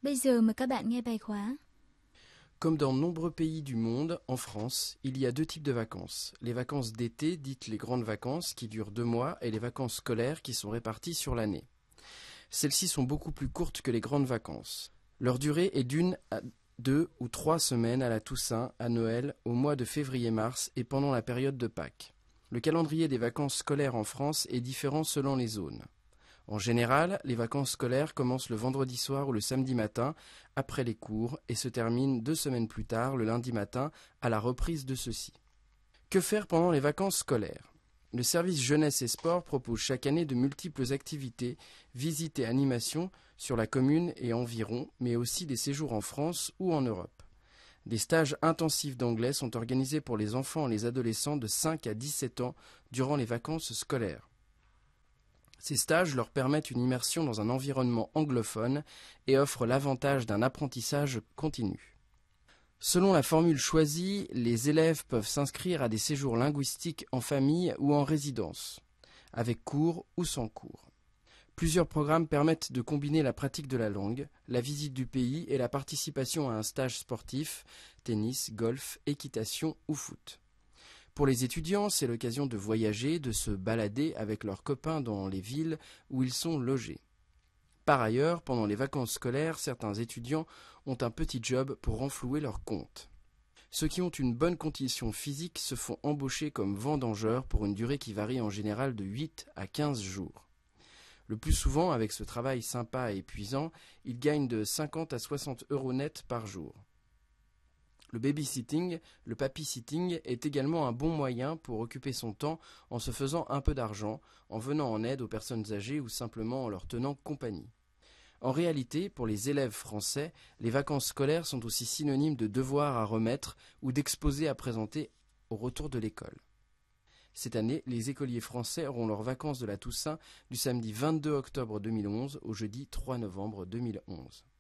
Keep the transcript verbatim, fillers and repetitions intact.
Bây giờ mời các bạn nghe bài khóa. Comme dans de nombreux pays du monde, en France, il y a deux types de vacances. Les vacances d'été, dites les grandes vacances, qui durent deux mois, et les vacances scolaires qui sont réparties sur l'année. Celles-ci sont beaucoup plus courtes que les grandes vacances. Leur durée est d'une à deux ou trois semaines à la Toussaint, à Noël, au mois de février-mars et pendant la période de Pâques. Le calendrier des vacances scolaires en France est différent selon les zones. En général, les vacances scolaires commencent le vendredi soir ou le samedi matin, après les cours, et se terminent deux semaines plus tard, le lundi matin, à la reprise de ceux-ci. Que faire pendant les vacances scolaires ? Le service jeunesse et sport propose chaque année de multiples activités, visites et animations sur la commune et environ, mais aussi des séjours en France ou en Europe. Des stages intensifs d'anglais sont organisés pour les enfants et les adolescents de cinq à dix-sept ans durant les vacances scolaires. Ces stages leur permettent une immersion dans un environnement anglophone et offrent l'avantage d'un apprentissage continu. Selon la formule choisie, les élèves peuvent s'inscrire à des séjours linguistiques en famille ou en résidence, avec cours ou sans cours. Plusieurs programmes permettent de combiner la pratique de la langue, la visite du pays et la participation à un stage sportif, tennis, golf, équitation ou foot. Pour les étudiants, c'est l'occasion de voyager, de se balader avec leurs copains dans les villes où ils sont logés. Par ailleurs, pendant les vacances scolaires, certains étudiants ont un petit job pour renflouer leur compte. Ceux qui ont une bonne condition physique se font embaucher comme vendangeurs pour une durée qui varie en général de huit à quinze jours. Le plus souvent, avec ce travail sympa et épuisant, ils gagnent de cinquante à soixante euros net par jour. Le babysitting, le papy-sitting est également un bon moyen pour occuper son temps en se faisant un peu d'argent, en venant en aide aux personnes âgées ou simplement en leur tenant compagnie. En réalité, pour les élèves français, les vacances scolaires sont aussi synonymes de devoirs à remettre ou d'exposés à présenter au retour de l'école. Cette année, les écoliers français auront leurs vacances de la Toussaint du samedi vingt-deux octobre deux mille onze au jeudi trois novembre deux mille onze.